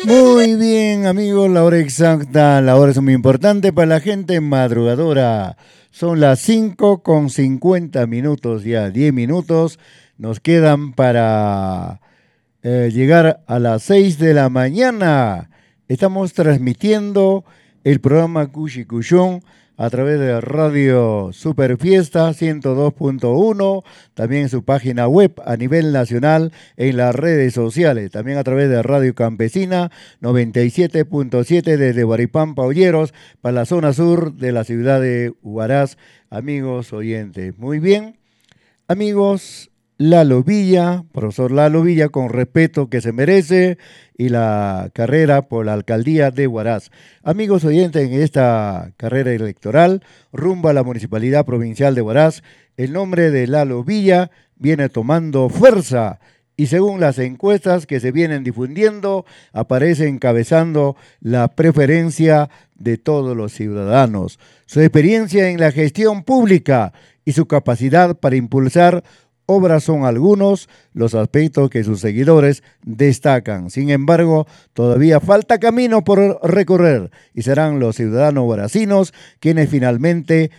Muy bien, amigos, la hora exacta, la hora es muy importante para la gente madrugadora. Son las 5:50 ya, 10 minutos nos quedan para llegar a las 6 de la mañana. Estamos transmitiendo el programa Cushi Cushón a través de Radio Super Fiesta 102.1, también en su página web a nivel nacional, en las redes sociales, también a través de Radio Campesina 97.7 desde Huaripampa, Olleros, para la zona sur de la ciudad de Huaraz, amigos oyentes. Muy bien. Amigos, Lalo Villa, profesor Lalo Villa, con respeto que se merece, y la carrera por la alcaldía de Huaraz. Amigos oyentes, en esta carrera electoral, rumbo a la Municipalidad Provincial de Huaraz, el nombre de Lalo Villa viene tomando fuerza y según las encuestas que se vienen difundiendo, aparece encabezando la preferencia de todos los ciudadanos. Su experiencia en la gestión pública y su capacidad para impulsar obras son algunos los aspectos que sus seguidores destacan. Sin embargo, todavía falta camino por recorrer y serán los ciudadanos huaracinos quienes finalmente